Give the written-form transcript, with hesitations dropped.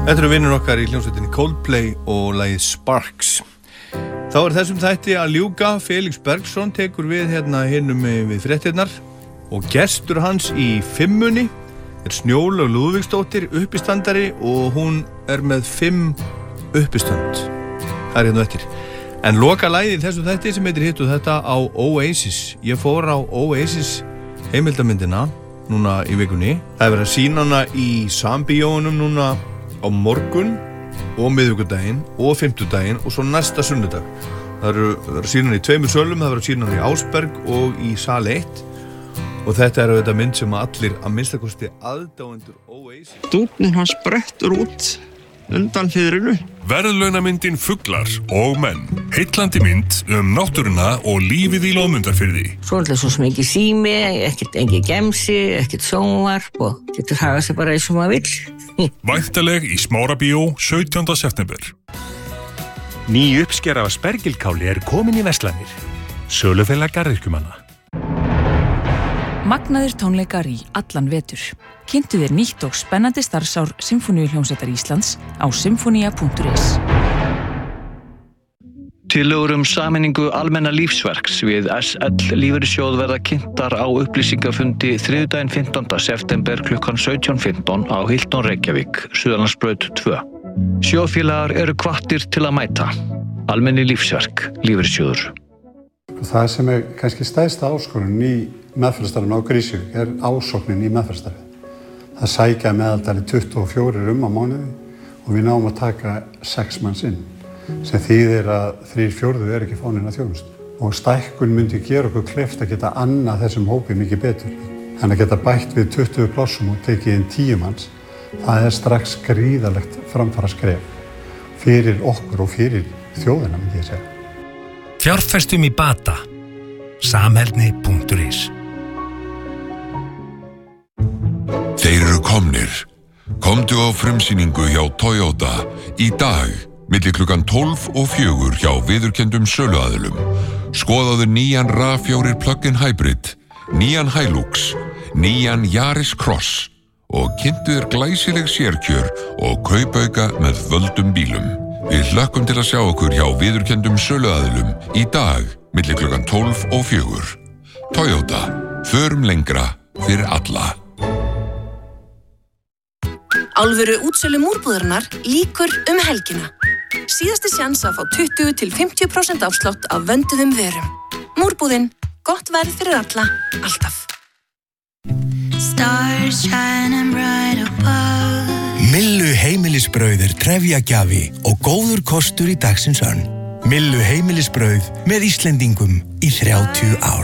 Þetta eru vinnur okkar í hljómsveitinni Coldplay og lagið Sparks. Þá þessum þætti að ljúka. Felix Bergsson tekur við hérna hinum við fréttirnar og gestur hans í fimmunni Snjólaug Lúðvíksdóttir, uppistandari, og hún með 5 uppistönd. Það hérna eftir. En loka lagið í þessum þætti sem heitir Hitt og þetta á Oasis. Ég fór á Oasis heimildamyndina núna í vikunni. Það verið að sýna hana í Sambíóunum núna á morgun og miðvikudaginn og fimmtudaginn og svo næsta sunnudag. Það eru sýnan í 2 sölum, það verður sýnan í Ásberg og í sal 1 og þetta þetta mynd sem allir að minnstakosti aðdáendur Oasis. Dúknin hans brettur út undan hliðrinu. Verðlaunamyndin Fuglar og menn. Heillandi mynd náttúruna og lífið í Loðmundarfirði. Svo svo mikið sími, engin gemsi, ekkert sjónvarp og getur hagað sig bara eins og maður vill. Væntaleg í Smárabíó 17. september. Ný uppskera af spergilkáli komin í verslanir. Sölufélag garðyrkjumanna. Magnaðir tónleikar í allan vetur. Kynntu þér nýtt og spennandi starfsár Sinfóníuhljómsveitar Íslands á sinfonia.is. Tillögur sameiningu almenna lífsverks við SL Lífeyrissjóð verða kynntar á upplýsingafundi þriðjudaginn 15. september klukkan 17:15 á Hilton Reykjavík, Suðurlandsbraut 2. Sjóðfélagar eru hvattir til að mæta. Almenni lífsverk, Lífeyrissjóður. Það sem kannski stærsta áskorun í meðferðarstarfinu á Grísvík ásóknin í meðferðarstarfi. Það sækja meðaltali 24 á mánuði og við náum að taka 6 manns inn, sem þýðir að 3/4 ekki fánin að þjónustu. Og stækkun myndi gera okkur kleift að geta annað þessum hópi mikið betur. En að geta bætt við 20 plássum og tekið inn 10 manns, það strax gríðarlegt framfaraskref fyrir okkur og fyrir þjóðina, myndi ég segja. Fjárfestum í bata. Samheldni.is. Þeir eru komnir. Komdu á frumsýningu hjá Toyota í dag, milli klukkan 12 og 4 hjá viðurkenndum söluaðilum. Skoðaðu nýjan RAV4 plug-in hybrid, nýjan Hilux, nýjan Yaris Cross og kynntu þér glæsileg sérkjör og kaupauka með völdum bílum. Við hlökkum til að sjá okkur hjá viðurkenndum söluaðilum í dag, milli klukkan 12 og 4. Toyota, förum lengra fyrir alla. Alvöru útsölu múrbúðarinnar lýkur helgina. Síðasti sjans að fá 20-50% afslátt af vönduðum vörum. Múrbúðin, gott verð fyrir alla, alltaf. Stars shining bright above. Millu heimilisbrauð trefjagjafi og góður kostur í dagsins önn. Millu heimilisbrauð með Íslendingum í 30 ár.